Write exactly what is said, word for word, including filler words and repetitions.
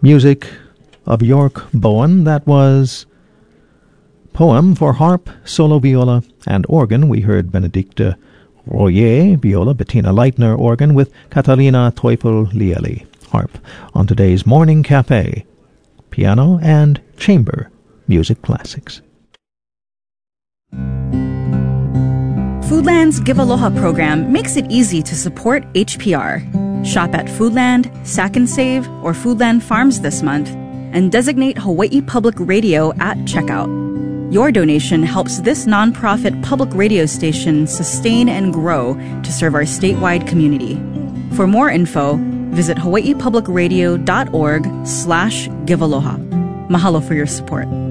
Music of York Bowen. That was Poem for harp, solo viola, and organ. We heard Benedicte Royer, viola, Bettina Leitner, organ, with Catalina Teufel-Lieli, harp. On today's Morning Cafe, piano and chamber music classics. Foodland's Give Aloha program makes it easy to support H P R. Shop at Foodland, Sack and Save, or Foodland Farms this month, and designate Hawaii Public Radio at checkout. Your donation helps this nonprofit public radio station sustain and grow to serve our statewide community. For more info, visit hawaiipublicradio.org slash givealoha. Mahalo for your support.